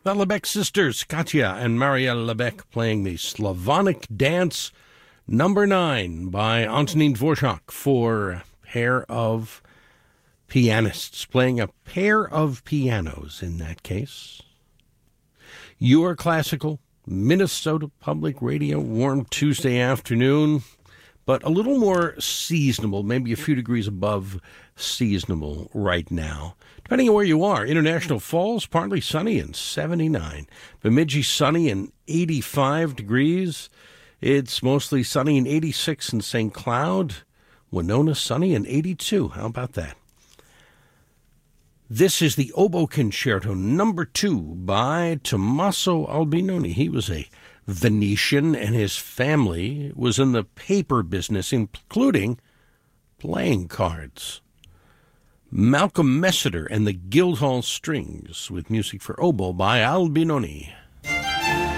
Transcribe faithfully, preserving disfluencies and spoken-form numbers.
The Lebec sisters, Katya and Maria Lebec, playing the Slavonic Dance number nine by Antonin Dvorak for a pair of pianists, playing a pair of pianos in that case. Your Classical, Minnesota Public Radio, warm Tuesday afternoon, but a little more seasonable, maybe a few degrees above seasonable right now. Depending on where you are, International Falls, partly sunny and seventy-nine. Bemidji, sunny and eighty-five degrees. It's mostly sunny and eighty-six in Saint Cloud. Winona, sunny and eighty-two. How about that? This is the Oboe Concerto number two by Tommaso Albinoni. He was a Venetian, and his family was in the paper business, including playing cards. Malcolm Messiter and the Guildhall Strings with music for oboe by Albinoni.